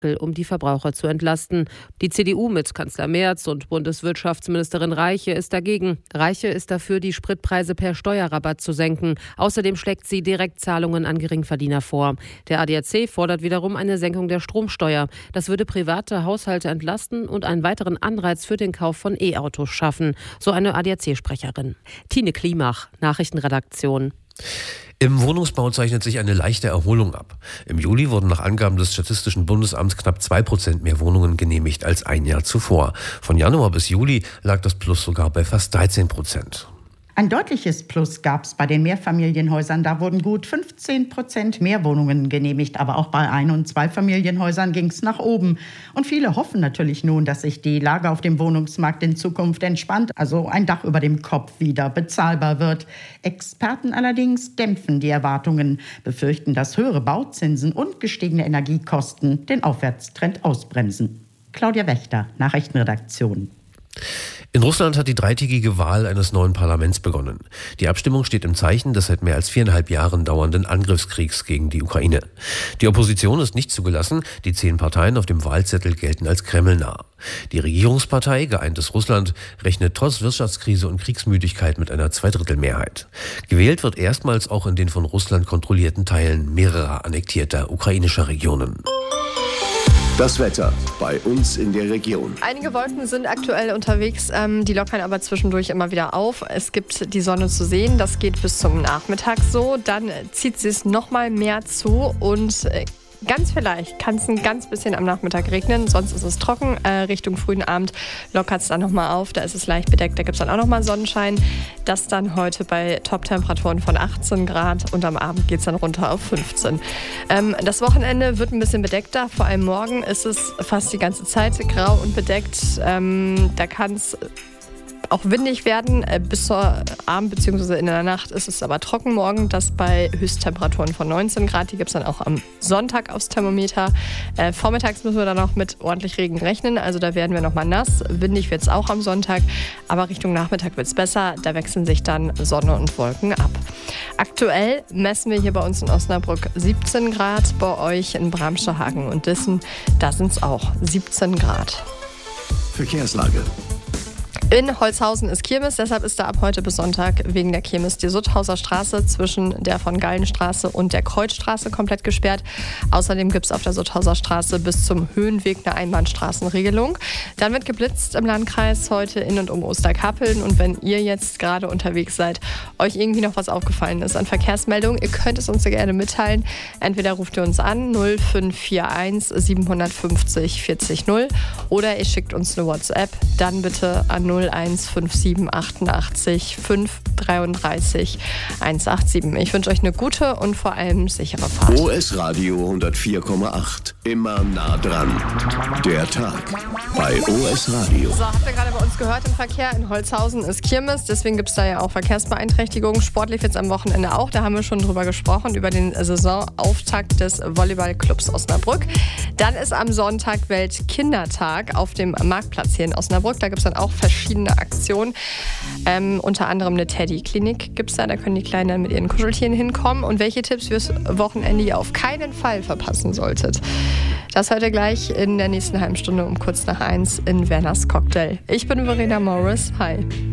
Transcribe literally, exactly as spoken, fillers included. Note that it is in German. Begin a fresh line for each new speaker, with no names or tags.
um die Verbraucher zu entlasten. Die C D U mit Kanzler Merz und Bundeswirtschaftsministerin Reiche ist dagegen. Reiche ist dafür, die Spritpreise per Steuerrabatt zu senken. Außerdem schlägt sie Direktzahlungen an Geringverdiener vor. Der A D A C fordert wiederum eine Senkung der Stromsteuer. Das würde private Haushalte entlasten und einen weiteren Anreiz für den Kauf von E-Autos schaffen, so eine A D A C-Sprecherin. Tine Klimach, Nachrichtenredaktion.
Im Wohnungsbau zeichnet sich eine leichte Erholung ab. Im Juli wurden nach Angaben des Statistischen Bundesamts knapp zwei Prozent mehr Wohnungen genehmigt als ein Jahr zuvor. Von Januar bis Juli lag das Plus sogar bei fast dreizehn Prozent.
Ein deutliches Plus gab es bei den Mehrfamilienhäusern. Da wurden gut fünfzehn Prozent mehr Wohnungen genehmigt. Aber auch bei Ein- und Zweifamilienhäusern ging es nach oben. Und viele hoffen natürlich nun, dass sich die Lage auf dem Wohnungsmarkt in Zukunft entspannt, also ein Dach über dem Kopf wieder bezahlbar wird. Experten allerdings dämpfen die Erwartungen, befürchten, dass höhere Bauzinsen und gestiegene Energiekosten den Aufwärtstrend ausbremsen. Claudia Wächter, Nachrichtenredaktion.
In Russland hat die dreitägige Wahl eines neuen Parlaments begonnen. Die Abstimmung steht im Zeichen des seit mehr als viereinhalb Jahren dauernden Angriffskriegs gegen die Ukraine. Die Opposition ist nicht zugelassen, die zehn Parteien auf dem Wahlzettel gelten als kremlnah. Die Regierungspartei Geeintes Russland rechnet trotz Wirtschaftskrise und Kriegsmüdigkeit mit einer Zweidrittelmehrheit. Gewählt wird erstmals auch in den von Russland kontrollierten Teilen mehrerer annektierter ukrainischer Regionen.
Das Wetter bei uns in der Region.
Einige Wolken sind aktuell unterwegs, ähm, die lockern aber zwischendurch immer wieder auf. Es gibt die Sonne zu sehen, das geht bis zum Nachmittag so. Dann zieht sie es noch mal mehr zu und äh, ganz vielleicht kann es ein ganz bisschen am Nachmittag regnen, sonst ist es trocken. Äh, Richtung frühen Abend lockert es dann nochmal auf, da ist es leicht bedeckt, da gibt es dann auch nochmal Sonnenschein. Das dann heute bei Top-Temperaturen von achtzehn Grad und am Abend geht es dann runter auf fünfzehn. Ähm, das Wochenende wird ein bisschen bedeckter, vor allem morgen ist es fast die ganze Zeit grau und bedeckt. Ähm, da kann es auch windig werden. Bis zur Abend bzw. in der Nacht ist es aber trocken morgen. Das bei Höchsttemperaturen von neunzehn Grad. Die gibt es dann auch am Sonntag aufs Thermometer. Äh, vormittags müssen wir dann auch mit ordentlich Regen rechnen. Also da werden wir nochmal nass. Windig wird es auch am Sonntag. Aber Richtung Nachmittag wird es besser. Da wechseln sich dann Sonne und Wolken ab. Aktuell messen wir hier bei uns in Osnabrück siebzehn Grad. Bei euch in Bramstehagen und Dissen, da sind es auch siebzehn Grad.
Verkehrslage.
In Holzhausen ist Kirmes, deshalb ist da ab heute bis Sonntag wegen der Kirmes die Sutthauser Straße zwischen der von Gallenstraße und der Kreuzstraße komplett gesperrt. Außerdem gibt es auf der Sutthauser Straße bis zum Höhenweg eine Einbahnstraßenregelung. Dann wird geblitzt im Landkreis heute in und um Osterkappeln. Und wenn ihr jetzt gerade unterwegs seid, euch irgendwie noch was aufgefallen ist an Verkehrsmeldungen, ihr könnt es uns sehr gerne mitteilen. Entweder ruft ihr uns an null fünf vier eins sieben fünf null vierzig null oder ihr schickt uns eine WhatsApp. Dann bitte an null eins fünf sieben achtundachtzig fünf dreiunddreißig hundertsiebenundachtzig. Ich wünsche euch eine gute und vor allem sichere Fahrt.
O S Radio hundertvier Komma acht. Immer nah dran. Der Tag bei O S Radio.
So, habt ihr gerade bei uns gehört im Verkehr? In Holzhausen ist Kirmes, deswegen gibt es da ja auch Verkehrsbeeinträchtigungen. Sportlich jetzt am Wochenende auch. Da haben wir schon drüber gesprochen, über den Saisonauftakt des Volleyballclubs Osnabrück. Dann ist am Sonntag Weltkindertag auf dem Marktplatz hier in Osnabrück. Da gibt es dann auch verschiedene Aktionen. Ähm, unter anderem eine Teddy-Klinik gibt es da. Da können die Kleinen dann mit ihren Kuscheltieren hinkommen. Und welche Tipps fürs Wochenende ihr auf keinen Fall verpassen solltet, das hört ihr gleich in der nächsten halben Stunde um kurz nach eins in Werners Cocktail. Ich bin Verena Morris. Hi.